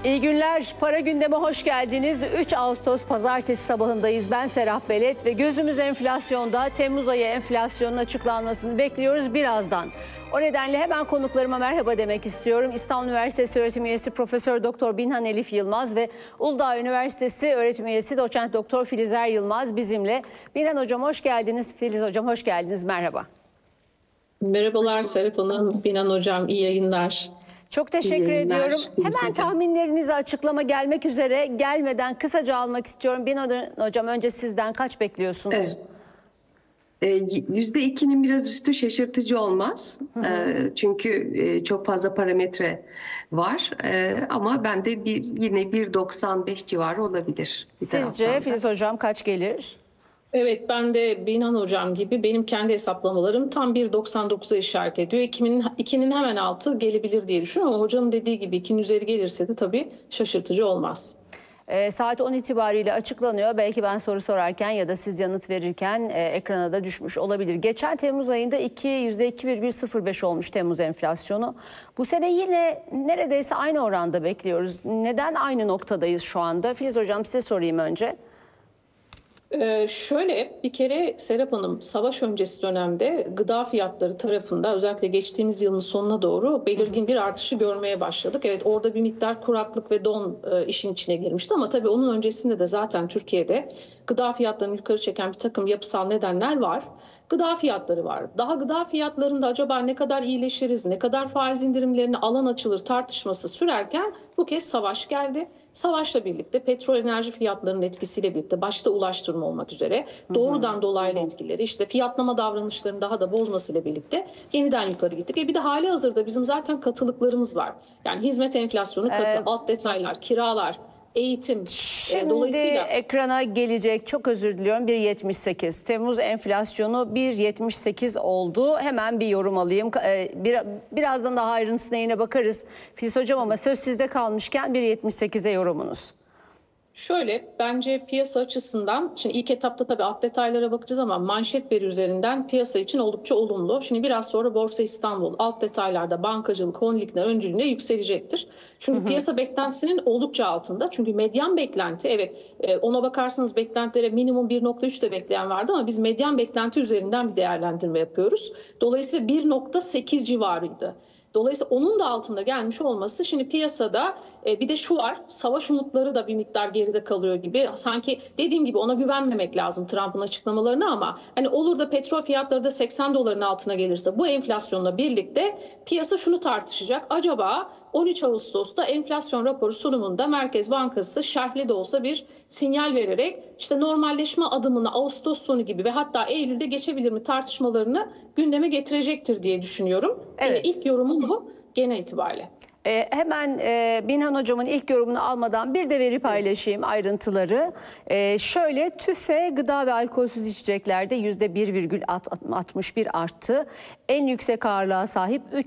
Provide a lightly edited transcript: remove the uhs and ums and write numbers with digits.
İyi günler. Para gündeme hoş geldiniz. 3 Ağustos pazartesi sabahındayız. Ben Serap Belet ve gözümüz enflasyonda. Temmuz ayı enflasyonun açıklanmasını bekliyoruz birazdan. O nedenle hemen konuklarıma merhaba demek istiyorum. İstanbul Üniversitesi öğretim üyesi Profesör Doktor Binhan Elif Yılmaz ve Uludağ Üniversitesi öğretim üyesi Doçent Doktor Filizer Yılmaz bizimle. Binhan Hocam hoş geldiniz. Filiz Hocam hoş geldiniz. Merhaba. Merhabalar Serap Hanım, Binhan Hocam, iyi yayınlar. Çok teşekkür ediyorum. Hemen tahminlerinizi açıklama gelmek üzere. Gelmeden kısaca almak istiyorum. Binhan Hocam önce sizden kaç bekliyorsunuz? Evet. %2'nin biraz üstü şaşırtıcı olmaz. Çünkü çok fazla parametre var. Ama ben de yine 1.95 civarı olabilir. Sizce Filiz Hocam kaç gelir? Evet, ben de Binhan Hocam gibi benim kendi hesaplamalarım tam 1.99'a işaret ediyor. 2'nin hemen altı gelebilir diye düşünüyorum ama hocamın dediği gibi 2'nin üzeri gelirse de tabii şaşırtıcı olmaz. Saat 10 itibariyle açıklanıyor. Belki ben soru sorarken ya da siz yanıt verirken ekrana da düşmüş olabilir. Geçen Temmuz ayında %2,05 olmuş Temmuz enflasyonu. Bu sene yine neredeyse aynı oranda bekliyoruz. Neden aynı noktadayız şu anda? Filiz Hocam size sorayım önce. Şöyle bir kere Serap Hanım, savaş öncesi dönemde gıda fiyatları tarafında özellikle geçtiğimiz yılın sonuna doğru belirgin bir artışı görmeye başladık. Evet, orada bir miktar kuraklık ve don işin içine girmişti ama tabii onun öncesinde de zaten Türkiye'de gıda fiyatlarını yukarı çeken bir takım yapısal nedenler var. Gıda fiyatları var. Daha gıda fiyatlarında acaba ne kadar iyileşiriz, ne kadar faiz indirimlerine alan açılır tartışması sürerken bu kez savaş geldi. Savaşla birlikte petrol enerji fiyatlarının etkisiyle birlikte başta ulaştırma olmak üzere doğrudan dolaylı etkileri işte fiyatlama davranışlarını daha da bozmasıyla birlikte yeniden yukarı gittik. Bir de hali hazırda bizim zaten katılıklarımız var. Yani hizmet enflasyonu katı, alt detaylar, kiralar, eğitim. Şimdi Dolayısıyla ekrana gelecek, çok özür diliyorum, 1.78. Temmuz enflasyonu 1.78 oldu. Hemen bir yorum alayım. Birazdan daha ayrıntısına yine bakarız Filiz Hocam ama söz sizde kalmışken 1.78'e yorumunuz. Şöyle, bence piyasa açısından, şimdi ilk etapta tabii alt detaylara bakacağız ama manşet veri üzerinden piyasa için oldukça olumlu. Şimdi biraz sonra Borsa İstanbul alt detaylarda bankacılık, holdingler öncülüğünde yükselecektir. Çünkü piyasa beklentisinin oldukça altında. Çünkü medyan beklenti, evet ona bakarsanız beklentilere minimum 1.3 de bekleyen vardı ama biz medyan beklenti üzerinden bir değerlendirme yapıyoruz. Dolayısıyla 1.8 civarıydı. Dolayısıyla onun da altında gelmiş olması şimdi piyasada bir de şu var, savaş umutları da bir miktar geride kalıyor gibi. Sanki dediğim gibi ona güvenmemek lazım Trump'ın açıklamalarına ama hani olur da petrol fiyatları da 80 doların altına gelirse bu enflasyonla birlikte piyasa şunu tartışacak. Acaba 13 Ağustos'ta enflasyon raporu sunumunda Merkez Bankası şerhli de olsa bir sinyal vererek işte normalleşme adımını Ağustos sonu gibi ve hatta Eylül'de geçebilir mi tartışmalarını gündeme getirecektir diye düşünüyorum. Evet. İlk yorumum bu genel itibariyle. Hemen Binhan Hocam'ın ilk yorumunu almadan bir de veri paylaşayım ayrıntıları. Şöyle TÜFE gıda ve alkolsüz içeceklerde %1,61 arttı. En yüksek ağırlığa sahip